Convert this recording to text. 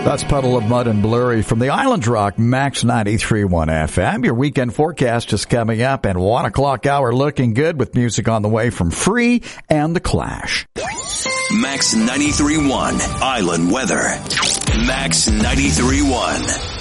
That's Puddle of Mud and Blurry from the Island Rock Max 93.1 FM. Your weekend forecast is coming up, and 1 o'clock hour looking good with music on the way from Free and The Clash. Max 93.1 Island Weather. Max 93.1.